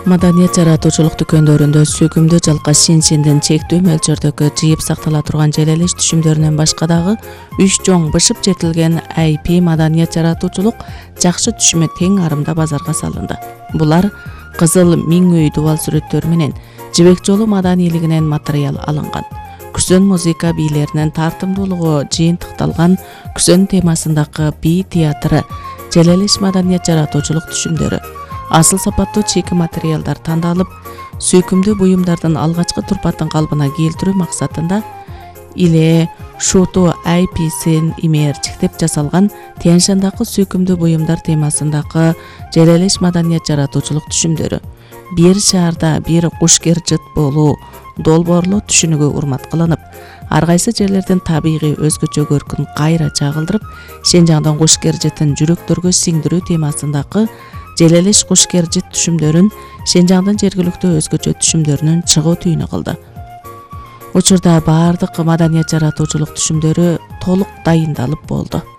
Маданият жаратуучулук дүкөндөрүндө сөкүмдүү жалка шинсиндин чектүү мөлчөрдөгү жыйып сактала турган желелеш түшүмдөрүнөн башка дагы 3 жоң бышып жетилген IP маданият жаратуучулук жакшы түшүмү тең арымда базарга салынды. Булар кызыл миң үй дубал сүрөттөрү менен Жибек жолу маданийлигинен материал алынган. Күсөн музыка бийлеринин тартымдуулугу жыйынтыкталган Күсөн темасындагы бий театры, желелеш маданият жаратуучулук түшүмдөрү, асыл сапаттуу чийки материалдар тандалып, сүйкүмдүү буюмдардын алгачкы турпатын калбына келтирүү максатында иле шуту IP'син имээрчиктеп жасалган Тянь-Шандагы сүйкүмдүү буюмдар темасындагы желелеш маданият жаратуучулук түшүмдөрү, бир шаарда бир кушкер жыт болуу долбоорлоо түшүнүгү урмат кылынып, ар кайсы жерлердин табигый өзгөчө көркүн кайра чагылдырып, Шенжаңдын кушкер жытын жүрөктөргө сиңдирүү темасындагы желелеш кушкер жыт түшүмдөрүн Шенжаңдын жергиликтүү өзгөчө түшүмдөрүнүн чыгуу түйүнү кылды. Учурда баардык маданият жаратуучулук түшүмдөрү толук дайындалып болду.